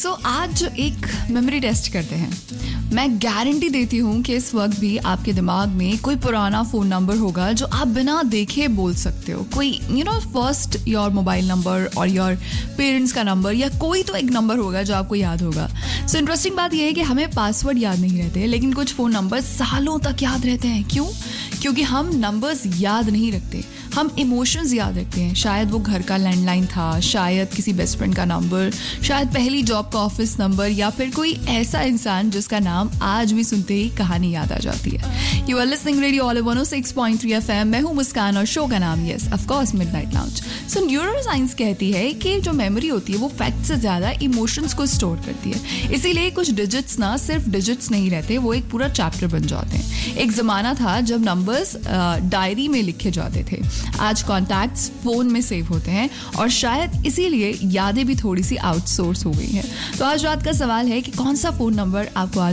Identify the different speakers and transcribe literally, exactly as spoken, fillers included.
Speaker 1: सो so, आज एक memory test करते हैं. मैं गारंटी देती हूँ कि इस वक्त भी आपके दिमाग में कोई पुराना फ़ोन नंबर होगा जो आप बिना देखे बोल सकते हो. कोई you know first your mobile number और योर पेरेंट्स का नंबर या कोई तो एक नंबर होगा जो आपको याद होगा. सो so, इंटरेस्टिंग बात यह है कि हमें पासवर्ड याद नहीं रहते, लेकिन कुछ फ़ोन नंबर सालों तक याद रहते हैं. क्यों? क्योंकि हम नंबर्स याद नहीं रखते, हम इमोशंस याद रखते हैं. शायद वो घर का लैंडलाइन था, शायद किसी बेस्ट फ्रेंड का नंबर, शायद पहली जॉब का ऑफिस नंबर, या फिर कोई ऐसा इंसान जिसका नाम आज भी सुनते ही कहानी याद आ जाती है. You are listening radio all one O six point three F M. मैं हूँ मुस्कान और शो का नाम yes of course midnight lounge. So neuro science कहती है कि जो मेमोरी होती है वो फैक्ट से ज़्यादा इमोशंस को स्टोर करती है. इसीलिए कुछ डिजिट्स ना सिर्फ डिजिट्स नहीं रहते, वो एक पूरा चैप्टर बन जाते हैं. एक ज़माना था जब नंबर्स डायरी में लिखे जाते थे. आज कॉन्टैक्ट्स फ़ोन में सेव होते हैं और शायद इसीलिए यादें भी थोड़ी सी आउटसोर्स हो गई हैं. तो आज रात का सवाल है कि कौन सा फ़ोन नंबर आपको आज